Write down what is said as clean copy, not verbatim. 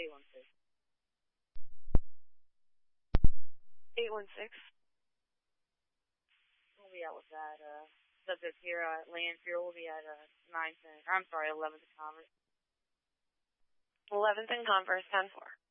816. 816. We'll be out with that. Subject here at Landfield will be at 11th and Converse, 10-4.